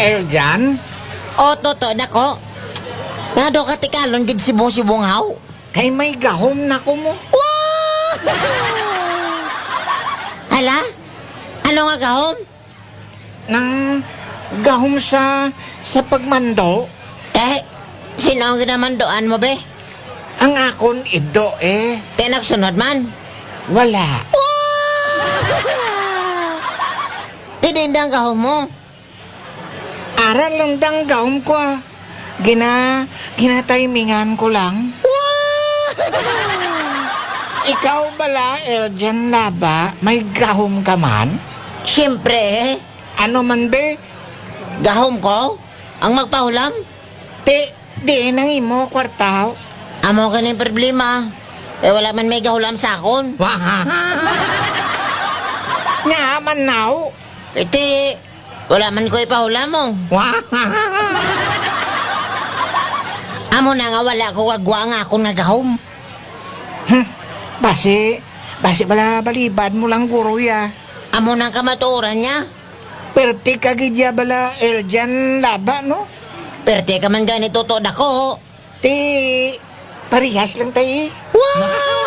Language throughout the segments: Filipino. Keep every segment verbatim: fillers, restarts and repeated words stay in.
Eljan? O, toto, nako. Nga do ka tikalon, gid sibong-sibong haw. Kay may gahom na ko mo. Hala? Ano nga gahom? Nang gahom sa sa pagmando. Eh, sino ang ginamandoan mo, be? Ang akon ido eh. Tinagsunod man. Wala. Tinindang gahom mo. Aral lang dang gahom ko ah. Gina, ginatimingan ko lang. Ikaw bala, Eljan Laba, may gahom ka man? Siyempre, eh. Ano man be? Gahom ko? Ang magpahulam? Di, di nang imo kwartaw. Amo ka ng problema. Eh, wala man may gahulam sa akon. Nga man now. Iti, wala man ko ipahulam mo. Amo na nga wala ko wagwa nga akong nagahom. Hmm, basi, basi bala balibad mo lang guro ya. Amo nang kamaturan niya. Perti kagidya bala Eljan Laba, no? Perte ka man ganito to dako. Ti, parihas lang tayo. Wow!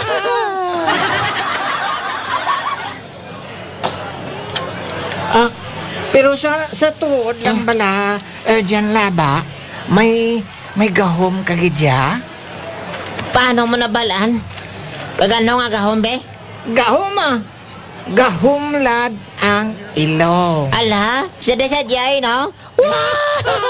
Ah, pero sa sa tuod lang bala Eljan Laba, may may gahom kagidya. Paano mo nabalaan? Pagano nga gahom, be? Gahom ah. Gahom lad ang ilong. Ala, sadya-sadya, no? Wow!